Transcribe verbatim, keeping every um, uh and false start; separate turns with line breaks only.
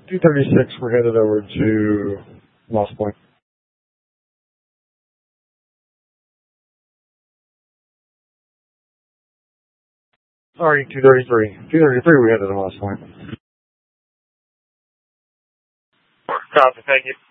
two thirty-six, we're headed over to Lost Point. Sorry, two thirty-three. two thirty-three, we headed to Lost Point.
Copy, thank you.